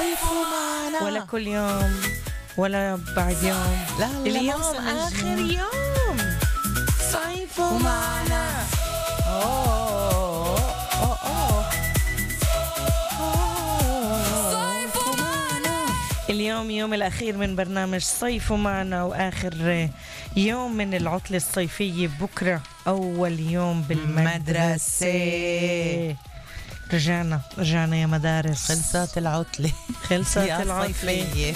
صيفوا معنا ولا كل يوم ولا بعد يوم، لا اليوم آخر يوم صيفوا معنا. اليوم يوم الأخير من برنامج صيفوا معنا، وآخر يوم من العطلة الصيفية. بكرة أول يوم بالمدرسة. رجعنا يا مدارس، خلصت العطلة العطلة.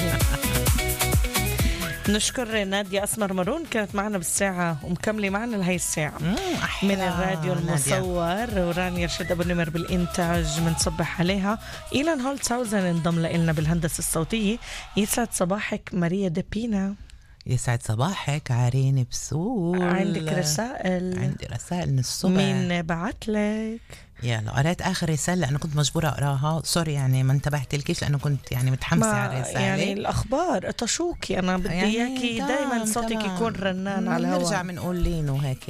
نشكر نادية أسمر مارون كانت معنا بالساعة ومكملة معنا لهي الساعة من الراديو المصور، ورانيا رشد أبو نمر بالإنتاج. منصبح عليها. إيلان هولتساوزن انضم لنا بالهندسة الصوتية. يسعد صباحك ماريا دبينا. يسعد صباحك عرين بسول. عندك رسائل؟ عندي رسائل من الصبح. مين بعتلك؟ يلا قرأت آخر رسالة لأنه كنت مجبورة أقراها. سوري يعني ما انتبهت لكيش لأنه كنت يعني متحمسة على الرسالة. يعني الأخبار أطشوكي. أنا بدي إياكي يعني دايما صوتك يكون رنان على الهواء. نرجع منقول لين وهيك.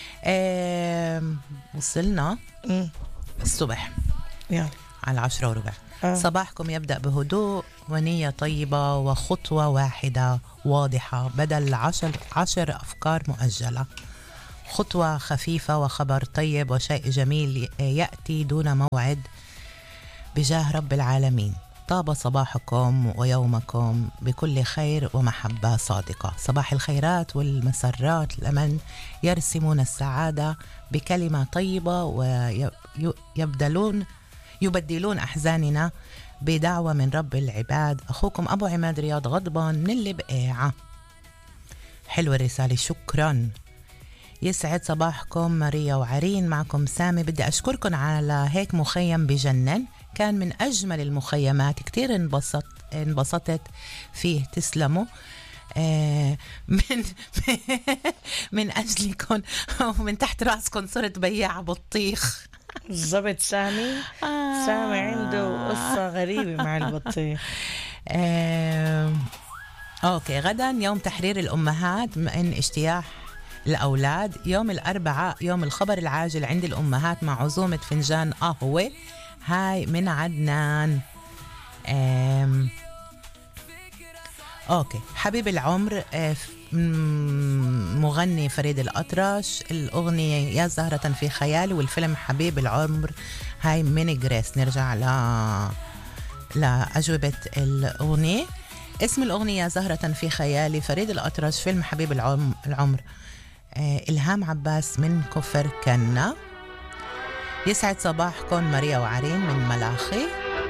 وصلنا الصبح يلا على 10:15. صباحكم يبدأ بهدوء ونية طيبة وخطوة واحدة واضحة بدل 10 أفكار مؤجلة. خطوة خفيفة وخبر طيب وشيء جميل يأتي دون موعد بجاه رب العالمين. طاب صباحكم ويومكم بكل خير ومحبة صادقة. صباح الخيرات والمسرات. الأمل يرسمون السعادة بكلمة طيبة يبدلون أحزاننا بدعوة من رب العباد. أخوكم أبو عماد رياض غضبان من البقاعة. حلوة الرسالة، شكرا. يسعد صباحكم ماريا وعرين، معكم سامي. بدي أشكركم على هيك مخيم بجنن، كان من أجمل المخيمات، كتير انبسطت فيه. تسلموا من أجلكم ومن تحت رأسكم صرت بياع بطيخ. بالضبط. سامي عنده قصة غريبة مع البطيخ. أوكي. غدا يوم تحرير الأمهات من اجتياح الأولاد. يوم الأربعاء يوم الخبر العاجل عند الأمهات مع عزومة فنجان قهوة. هاي من عدنان. أوكي. حبيب العمر مغني فريد الأطرش. الأغنية يا زهرة في خيالي، والفيلم حبيب العمر. هاي من جريس. نرجع لأجوبة الأغنية. اسم الأغنية يا زهرة في خيالي، فريد الأطرش، فيلم حبيب العمر. إلهام عباس من كفر كنا. يسعد صباحكم ماريا وعرين من ملاخي.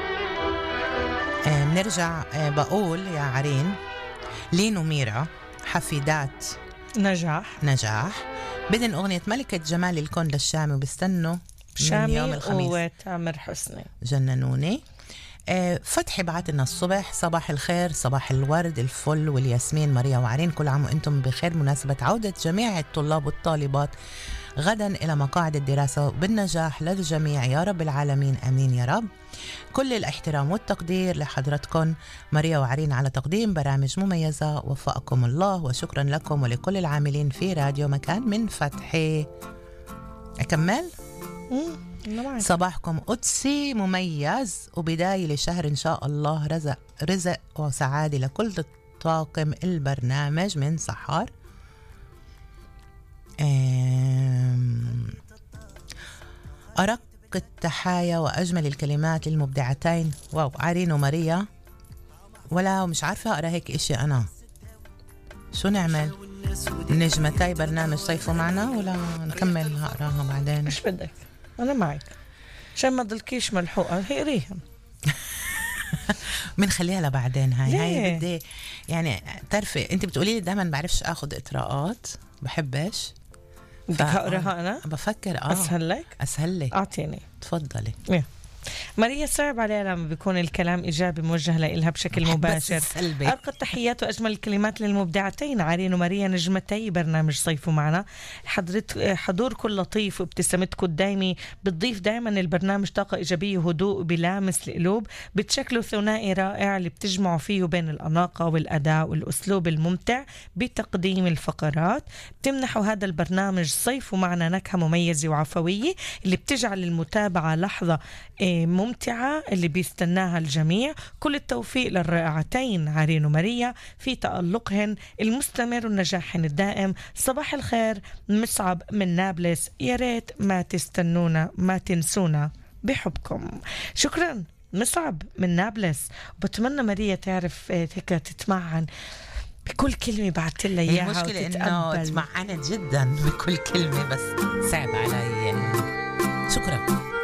نرجع بقول يا عرين لين وميرا حفيدات نجاح بدن أغنية ملكة جمال الكون للشامي، وبستنوا من يوم الخميس وتامر حسني جننوني. فتحي بعت لنا الصبح صباح الخير، صباح الورد، الفل والياسمين ماريا وعرين، كل عام وانتم بخير. مناسبة عودة جميع الطلاب والطالبات غدا إلى مقاعد الدراسة بالنجاح للجميع يا رب العالمين، أمين يا رب. كل الاحترام والتقدير لحضرتكم ماريا وعرين على تقديم برامج مميزة، وفقكم الله وشكرا لكم ولكل العاملين في راديو مكان. من فتحي. أكمل؟ صباحكم قدسي مميز وبداية لشهر إن شاء الله رزق وسعادة لكل طاقم البرنامج من سحار. أرق التحايا وأجمل الكلمات للمبدعتين. واو، عرين وماريا. ولا مش عارفة أقرأ هيك إشي أنا. شو نعمل؟ نجمتي برنامج صيفوا معنا ولا نكمل هقراها بعدين؟ مش بدك، أنا معك عشان ما ضلكيش ملحوقة. هي قريها منخليها لبعدين. هاي بدي يعني تعرفي انت بتقولي لي دائما بعرفش اخذ اطراءات، بحبش. بدك اقراها انا؟ بفكر اسهل لك. اعطيني. تفضلي. ماريا صعب عليها لما بيكون الكلام إيجابي موجه لإلها بشكل مباشر. أرقى التحيات وأجمل الكلمات للمبدعتين عرين وماريا نجمتي برنامج صيفوا معنا. حضوركم لطيف وابتسامتكم الدايمة بتضيف دائما البرنامج طاقة إيجابية وهدوء بلامس القلوب. بتشكلوا ثنائي رائع اللي بتجمعوا فيه بين الأناقة والأداء والأسلوب الممتع بتقديم الفقرات. بتمنحوا هذا البرنامج صيفوا معنا نكهة مميزة وعفوية اللي بتجعل المتابعة لحظة ممتعة اللي بيستناها الجميع. كل التوفيق للرائعتين عارين وماريا في تألقهن المستمر ونجاحهن الدائم. صباح الخير مصعب من نابلس، يا ريت ما تنسونا بحبكم. شكرا مصعب من نابلس، وبتمنى ماريا تعرف هيك تتمعن بكل كلمة بعت لها إياها. المشكلة إنه تمعنت جدا بكل كلمة، بس صعب علي. شكرا.